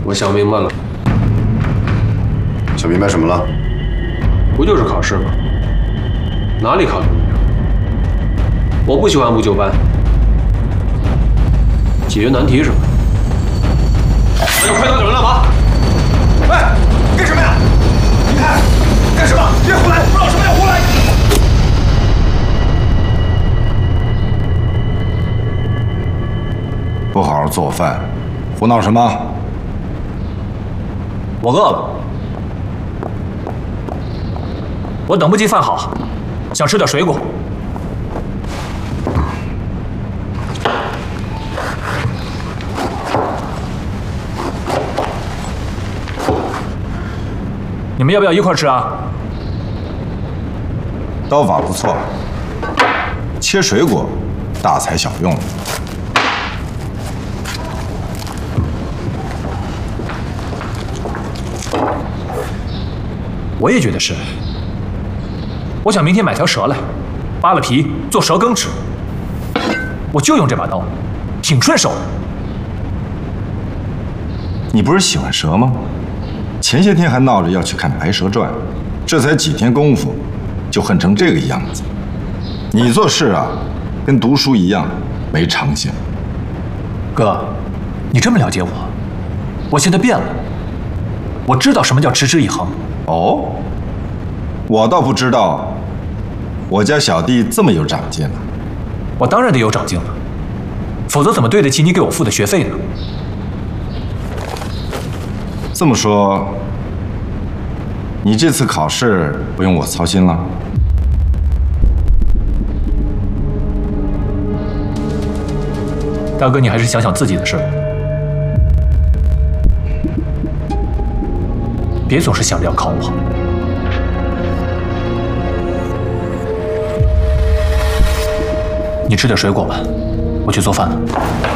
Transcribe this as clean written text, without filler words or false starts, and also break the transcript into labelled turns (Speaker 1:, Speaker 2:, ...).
Speaker 1: 我想明白了。
Speaker 2: 想明白什么了？
Speaker 1: 不就是考试吗？哪里考得明？我不喜欢按部就班，解决难题是吧？那就快刀斩乱麻！
Speaker 3: 哎，干什么呀？你看，干什么？别胡来！不知道什么叫胡来！
Speaker 4: 不好好做饭，胡闹什么？
Speaker 5: 我饿了，我等不及饭好，想吃点水果。你们要不要一块吃啊？
Speaker 4: 刀法不错，切水果大材小用。
Speaker 5: 我也觉得是。我想明天买条蛇来，扒了皮做蛇羹吃。我就用这把刀，挺顺手的。
Speaker 4: 你不是喜欢蛇吗？前些天还闹着要去看《白蛇传》，这才几天功夫，就恨成这个样子。你做事啊，跟读书一样，没长性。
Speaker 5: 哥，你这么了解我，我现在变了。我知道什么叫持之以恒。
Speaker 4: 哦，我倒不知道，我家小弟这么有长进呢。
Speaker 5: 我当然得有长进了，否则怎么对得起你给我付的学费呢？
Speaker 4: 这么说，你这次考试不用我操心了？
Speaker 5: 大哥，你还是想想自己的事吧，别总是想着要考我。你吃点水果吧，我去做饭了。